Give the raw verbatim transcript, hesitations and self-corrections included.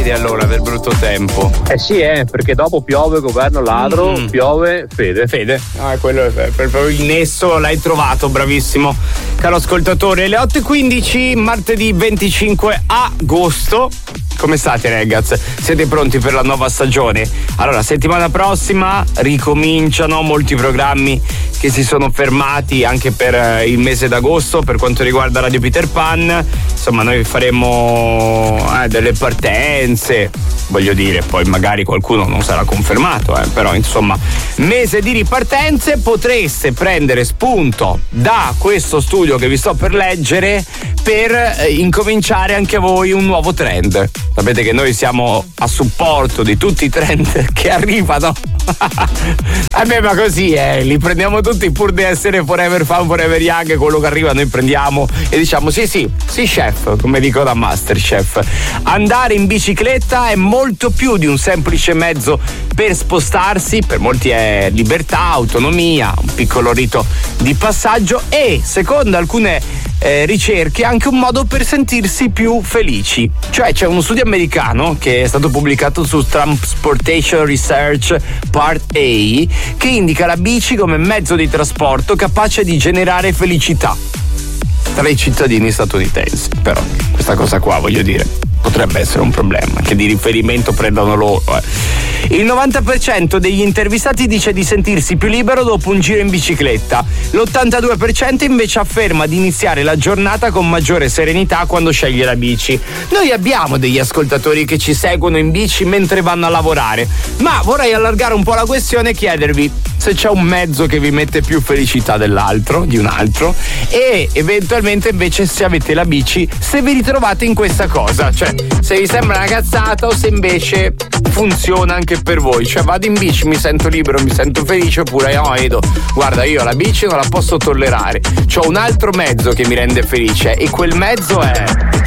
vedi allora del brutto tempo? Eh sì, eh, perché dopo piove governo ladro, mm. piove fede. Fede, ah, quello è proprio il nesso, l'hai trovato, bravissimo, caro ascoltatore. Le otto e quindici, martedì venticinque agosto. Come state, ragazzi? Siete pronti per la nuova stagione? Allora, settimana prossima ricominciano molti programmi che si sono fermati anche per il mese d'agosto per quanto riguarda Radio Peter Pan. Insomma, noi faremo eh, delle partenze, voglio dire, poi magari qualcuno non sarà confermato, eh, però insomma, mese di ripartenze. Potreste prendere spunto da questo studio che vi sto per leggere per eh, incominciare anche voi un nuovo trend. Sapete che noi siamo a supporto di tutti i trend che arrivano. Vabbè, ma così eh, li prendiamo tutti pur di essere forever fan, forever young. Quello che arriva noi prendiamo e diciamo sì sì, sì chef, come dico da Masterchef. Andare in bicicletta è molto più di un semplice mezzo per spostarsi, per molti è libertà, autonomia, un piccolo rito di passaggio e, secondo alcune eh, ricerche, anche un modo per sentirsi più felici. Cioè c'è uno studio americano che è stato pubblicato su Transportation Research Part A che indica la bici come mezzo di trasporto capace di generare felicità tra i cittadini statunitensi. Però questa cosa qua, voglio dire, potrebbe essere un problema, che di riferimento prendano loro. Eh. Il novanta per cento degli intervistati dice di sentirsi più libero dopo un giro in bicicletta. L'ottantadue per cento invece afferma di iniziare la giornata con maggiore serenità quando sceglie la bici. Noi abbiamo degli ascoltatori che ci seguono in bici mentre vanno a lavorare, ma vorrei allargare un po' la questione e chiedervi se c'è un mezzo che vi mette più felicità dell'altro, di un altro, e eventualmente invece se avete la bici, se vi ritrovate in questa cosa, cioè se vi sembra una cazzata o se invece funziona anche per voi. Cioè vado in bici, mi sento libero, mi sento felice, oppure no, Edo, guarda, io la bici non la posso tollerare, c'ho un altro mezzo che mi rende felice e quel mezzo è